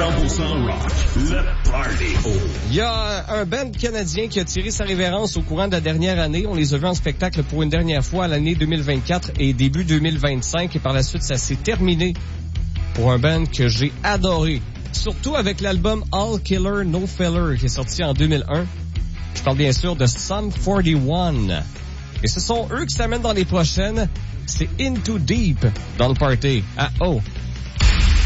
100% rock. Le party. Il y a un band canadien qui a tiré sa révérence au courant de la dernière année. On les a vus en spectacle pour une dernière fois à l'année 2024 et début 2025. Et par la suite, ça s'est terminé pour un band que j'ai adoré. Surtout avec l'album All Killer No Filler qui est sorti en 2001. Je parle bien sûr de Sum 41. Et ce sont eux qui s'amènent dans les prochaines. C'est Into Deep dans le party. Ah oh!